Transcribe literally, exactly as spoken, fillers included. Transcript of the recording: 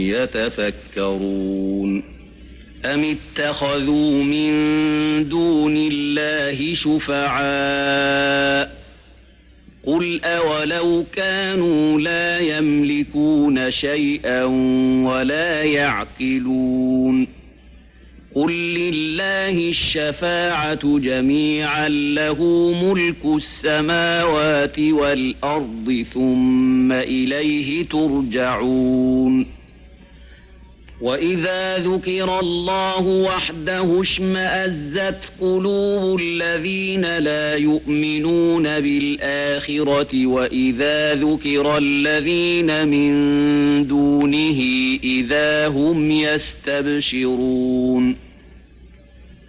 يتفكرون أم اتخذوا من دون الله شفعاء قل أولو كانوا لا يملكون شيئا ولا يعقلون قل لله الشفاعة جميعا له ملك السماوات والأرض ثم إليه ترجعون وإذا ذكر الله وحده اشمأزت قلوب الذين لا يؤمنون بالآخرة وإذا ذكر الذين من دونه إذا هم يستبشرون